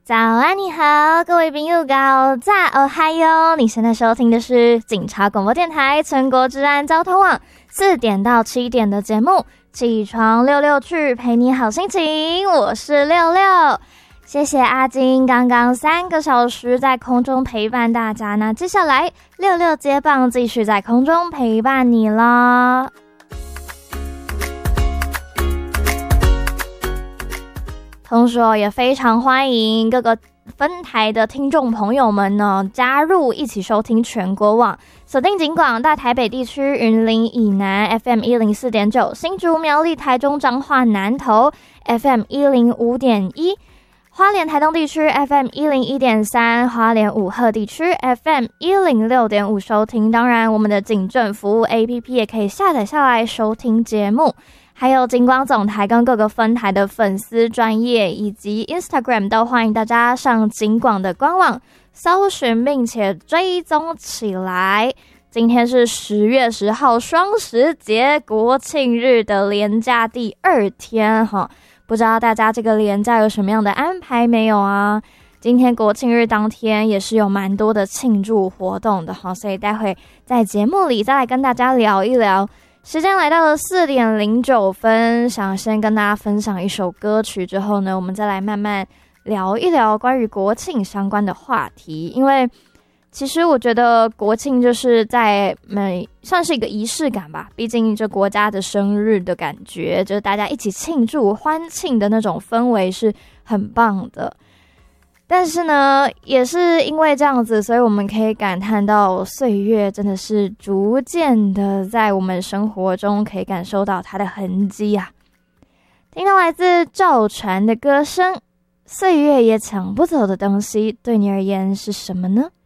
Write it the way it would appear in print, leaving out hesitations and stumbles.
早安，你好，各位朋友高早哦嗨哟！你现在收听的是警察广播电台全国治安交通网4点到7点的节目，起床溜溜去，陪你好心情。我是六六，谢谢阿金，刚刚3个小时在空中陪伴大家，那接下来六六接棒，继续在空中陪伴你啦。同时也非常欢迎各个分台的听众朋友们呢加入一起收听全国网，锁定警广大台北地区云林以南 FM 104.9，新竹苗栗台中彰化南投 FM 105.1，花莲台东地区 FM 101.3，花莲武鹤地区 FM 106.5收听。当然我们的警政服务 APP 也可以下载下来收听节目，还有警广总台跟各个分台的粉丝专页以及 Instagram 都欢迎大家上警广的官网搜寻并且追踪起来。今天是10月10号双十节国庆日的连假第2天哈，不知道大家这个连假有什么样的安排没有啊？今天国庆日当天也是有蛮多的庆祝活动的哈，所以待会在节目里再来跟大家聊一聊。时间来到了4点09分，想先跟大家分享一首歌曲之后呢，我们再来慢慢聊一聊关于国庆相关的话题。因为其实我觉得国庆就是算是一个仪式感吧，毕竟这国家的生日的感觉，就是大家一起庆祝欢庆的那种氛围是很棒的。但是呢，也是因为这样子，所以我们可以感叹到岁月真的是逐渐的在我们生活中可以感受到它的痕迹啊。听到来自赵传的歌声，岁月也抢不走的东西，对你而言是什么呢？